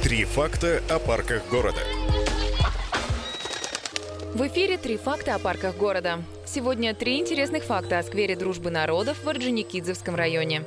Три факта о парках города. В эфире «Три факта о парках города». Сегодня 3 интересных факта о сквере Дружбы народов в Орджоникидзевском районе.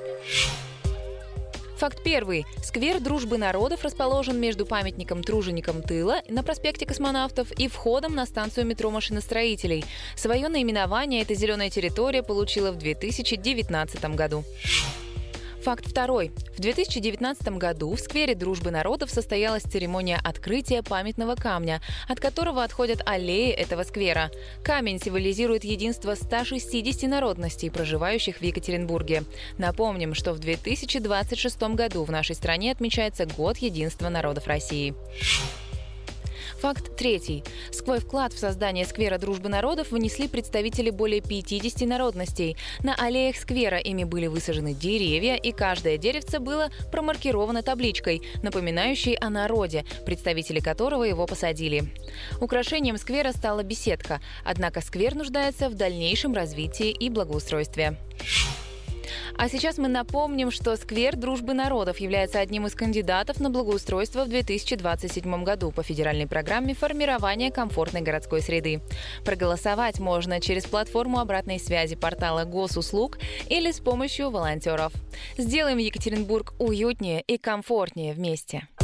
Факт первый. Сквер Дружбы народов расположен между памятником труженикам тыла на проспекте Космонавтов и входом на станцию метро машиностроителей. Свое наименование эта зеленая территория получила в 2019 году. Факт второй. В 2019 году в сквере Дружбы народов состоялась церемония открытия памятного камня, от которого отходят аллеи этого сквера. Камень символизирует единство 160 народностей, проживающих в Екатеринбурге. Напомним, что в 2026 году в нашей стране отмечается Год единства народов России. Факт третий. Свой вклад в создание сквера Дружбы народов внесли представители более 50 народностей. На аллеях сквера ими были высажены деревья, и каждое деревце было промаркировано табличкой, напоминающей о народе, представители которого его посадили. Украшением сквера стала беседка, однако сквер нуждается в дальнейшем развитии и благоустройстве. А сейчас мы напомним, что сквер Дружбы народов является одним из кандидатов на благоустройство в 2027 году по федеральной программе формирования комфортной городской среды. Проголосовать можно через платформу обратной связи портала Госуслуг или с помощью волонтеров. Сделаем Екатеринбург уютнее и комфортнее вместе.